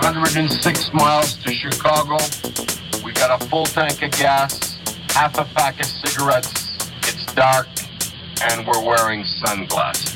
106 miles to Chicago. We got a full tank of gas, half a pack of cigarettes. It's dark, and we're wearing sunglasses.